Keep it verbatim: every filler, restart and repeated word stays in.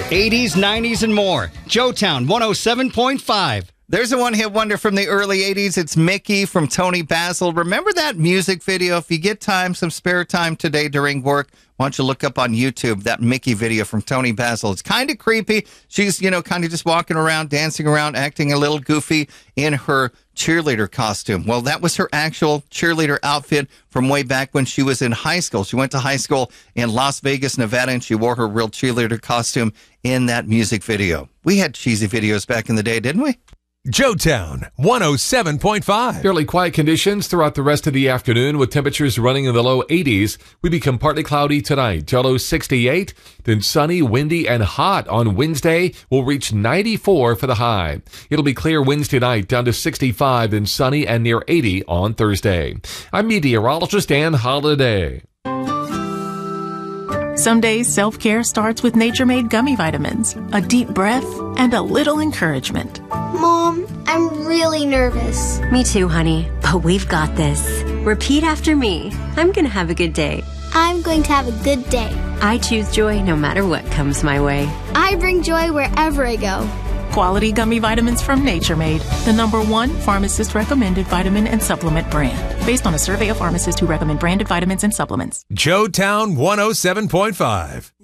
eighties, nineties, and more. Joetown one oh seven point five. There's a one-hit wonder from the early eighties. It's Mickey from Tony Basil. Remember that music video? If you get time, some spare time today during work, why don't you look up on YouTube that Mickey video from Tony Basil? It's kind of creepy. She's, you know, kind of just walking around, dancing around, acting a little goofy in her cheerleader costume. Well, that was her actual cheerleader outfit from way back when she was in high school. She went to high school in Las Vegas, Nevada, and she wore her real cheerleader costume in that music video. We had cheesy videos back in the day, didn't we? Joetown one oh seven point five. Fairly quiet conditions throughout the rest of the afternoon with temperatures running in the low eighties. We become partly cloudy tonight, till low sixty-eight. Then sunny, windy, and hot on Wednesday. We'll reach ninety-four for the high. It'll be clear Wednesday night down to sixty-five and sunny and near eighty on Thursday. I'm meteorologist Ann Holiday. Some days, self-care starts with Nature Made gummy vitamins, a deep breath, and a little encouragement. Mom, I'm really nervous. Me too, honey, but we've got this. Repeat after me. I'm going to have a good day. I'm going to have a good day. I choose joy no matter what comes my way. I bring joy wherever I go. Quality gummy vitamins from Nature Made, the number one pharmacist-recommended vitamin and supplement brand. Based on a survey of pharmacists who recommend branded vitamins and supplements. Joetown one oh seven point five.